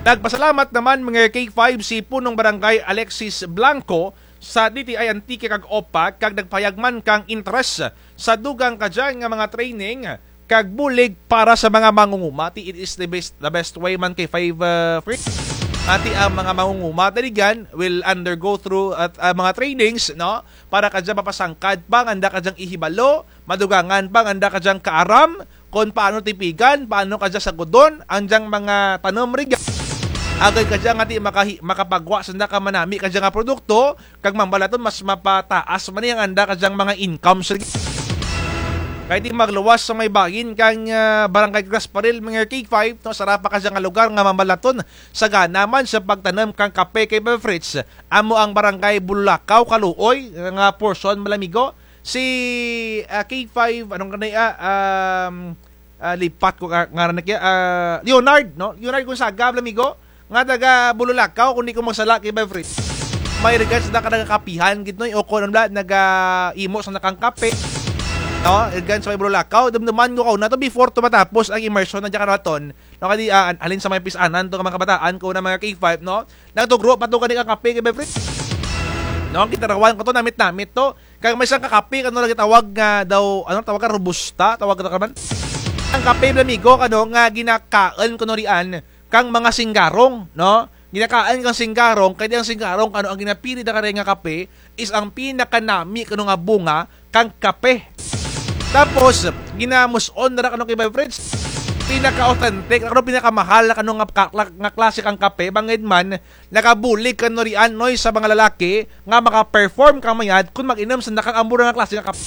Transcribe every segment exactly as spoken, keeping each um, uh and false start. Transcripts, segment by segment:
Nagpasalamat naman mga K five si punong barangay Alexis Blanco sa D T I Antique kag O P A kag nagpayagman kang interest sa dugang kadyan nga mga training kag bulig para sa mga mangungumati. It is the best the best way man K five uh, freak. Ati ang mga mangungumati digan will undergo through at uh, mga trainings no para kadyan mapasangkad pang anda kadyang ihibalo, madugangan pang anda kadyang kaaram kung paano tipigan, paano kadya sagudon andyang mga tanom riga. Agay kadya nga ti makahi, makapagwa sa ka manami kadya nga produkto kag mambalaton mas mapataas man yang anda kadyang mga income sa kahit di magluwas sa may bagin kang uh, barangay Grasparil mga K five no sarap pa kadya nga lugar nga mambalaton sa ganaman sa pagtanom kang kape kay Fritz amo ang barangay Bulacau Kaluoy nga portion malamigo si uh, K five anong kanay ah um, uh, lipat ko nga nga uh, Leonard no Leonard Gonzaga malamigo nga taga Bululakaw kundi ko magsala kay Fritz. May regards na ka nagakapihan gitnoy o kuno na naga-imo sa nakang kape. No, regards sa may Bululakaw dumduman ko na to before to matapos ang immersion na diyan kanaton. No kadi uh, alin sa may pisanan to mga kabataan ko na mga K five no. Nagtugro pa to kani kang kape kay Fritz. No, kitarawan ko to namit-namit to. Kag may isang kakape kano lagi tawag nga daw ano tawag ka robusta, tawag ka man. Ang kape amigo kano nga ginakaon kuno rian kang mga singgarong, no? Ginakaan kang singgarong, kaya ang singgarong ano ang ginapili na kare nga kape is ang pinakanami kano nga bunga kang kape. Tapos ginamuson na kano kay my friends. Pinaka-authentic, ano pinakamahal na kano nga, nga klase kang kape, bangid man nakabulig kano rian noy sa mga lalaki nga maka-perform kang mayad kung mag-inom sa nakang ambura nga klase nga kape.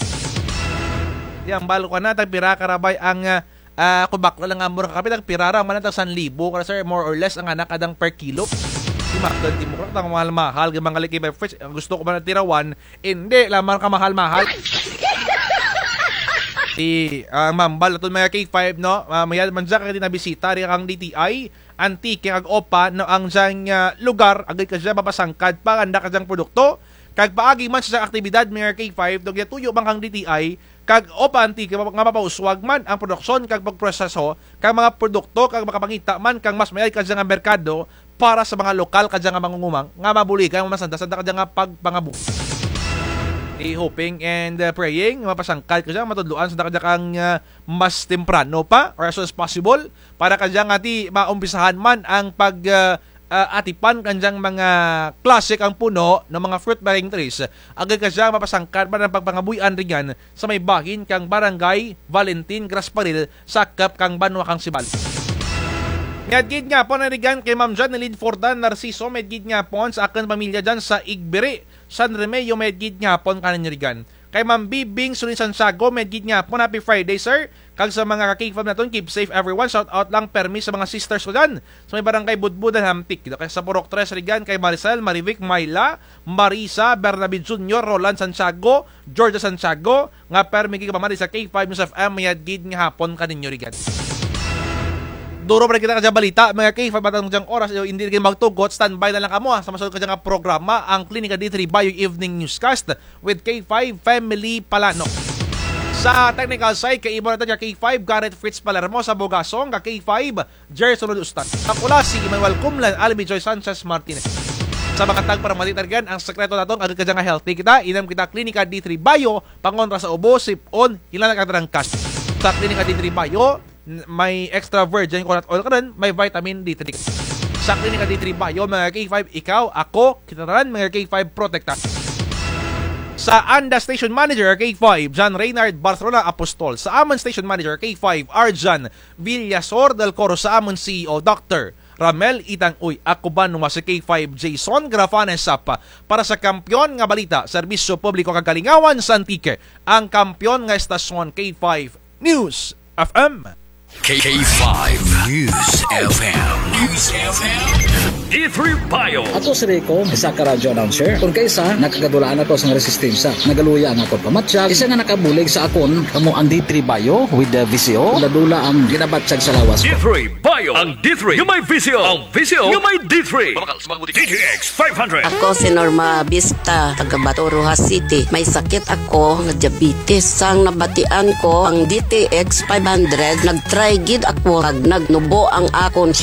Di ang balo ko na tag pira karabay ang uh, Ah, uh, kung bakla lang ang mura kape tag pirara man tag one thousand kasi sir more or less ang anak kadang per kilo. Di makdan di mo tang mahal-mahal gyud mga liki by fresh. Gusto ko man tirawan, hindi lamang ka mahal-mahal. Di uh, mambal aton mga K five no. Uh, mayad man sa kay nabisita ri ang D T I Antique kag O P A no ang sang uh, lugar agay ka siya mapasangkad pa anda ka sang produkto kag paagi man sa aktibidad mga K five dog tuyo bang kang D T I kag O P A Antique nga mapauswag man ang produksyon kag pagproseso kag mga produkto kag makapangita man kang mas mayad kadya nga merkado para sa mga lokal kadya nga mangungumang nga mabuli kay masanda-sanda kadya nga pagpangabu. Di hoping and uh, praying mapasangkad kadya matudluan sa kadya kang uh, mas temprano pa or as soon as possible para kadya nga ti maumpisahan man ang pag uh, Uh, atipan kanjang mga classic ang puno ng mga fruit bearing trees. Agad ka siya mapasangkad man ang pagpangabuyan rin sa may bagin kang barangay Valentin Grasparil sa kap kang banwa kang Sibal. Ngagid nga po na rin kay Ma'am Jan Nalid Fordan Narciso medgid nga po sa akin pamilya dyan sa Igbiri San Remeo medgid nga po kanan rigan. Kay Ma'am Bibing Sunin Santiago medgid nga po happy Friday sir. Kag sa mga ka-K five naton, keep safe everyone. Shout out lang permi sa mga sisters ko dyan. Sa may barangay Budbudan, Hamtik. Kaya sa Purok tres, Rigan, kay Maricel, Marivic, Myla, Marisa, Bernabid Junior, Roland Santiago, Georgia Santiago. Nga permi kay pamari sa K five News F M, mayadgid nga hapon kaninyo, Rigan. Duro pa rin kita kadya balita, mga K five batang dyang oras, hindi rin magtugot, standby na lang kamo ha, sa masunod kadya nga programa, ang Klinika D three Bio Evening Newscast with K five Family Palano. Sa technical side, kay ibo natin K five, Garrett Fritz Palermo sa Bogasong, ka K five, Jerson Udustan. Kakula si Emmanuel Cumlan, Albi Joy Sanchez Martinez. Sa mga tag para matitargan, ang sekreto natin, agad ka nga healthy kita, inam kita Klinika D three Bio, pangontra sa ubo, sipon, hilang ka ng cash. Sa Klinika D three Bio, may extra virgin coconut oil ka rin, may vitamin D three. Sa Klinika D three Bio, mga K five, ikaw, ako, kita rin, mga K five, protecta. Sa Anda Station Manager K five, John Reynard Barcelona Apostol. Sa Amon Station Manager K five, Arjan Villasor del Coro. Sa Amon C E O, Doctor Ramel Itang Uy. Ako ba numa sa K five, Jason Grafanes Sapa. Para sa kampyon nga balita, serbisyo publiko kagalingawan sa Antique. Ang kampyon nga estasyon K five News F M. K five News F M. News F M. D three Bio. Ato si Rico, isa ka radio announcer. Kung kaysa, nakagadulaan ako sa resistensya. Nagaluya ang ako pamatsyag. Isa nga nakabulig sa akon, kamo ang D three Bio with the V C O. Ladula ang ginabatsyag sa lawas ko. D three Bio. Ang D three. Yung may V C O. Ang V C O. Yung may D three. D T X five hundred. Ako si Norma Vista, taga Bato Rojas City. May sakit ako nga diabetes. Sang nabatian ko ang D T X five hundred, nag-try gid ako. Nagnubo ang akon